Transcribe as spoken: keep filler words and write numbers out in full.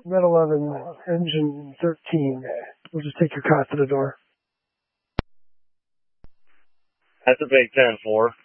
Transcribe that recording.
Med eleven, engine thirteen. We'll just take your cot to the door. That's a big ten four.